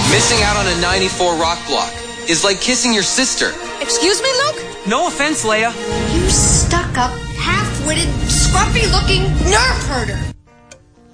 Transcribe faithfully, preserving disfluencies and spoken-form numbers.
Missing out on a ninety-four rock block is like kissing your sister. Excuse me, Luke? No offense, Leia. You stuck-up, half-witted, scruffy-looking nerf herder.